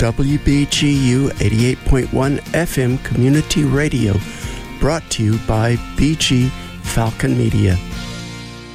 WBGU 88.1 FM Community Radio, brought to you by BG Falcon Media.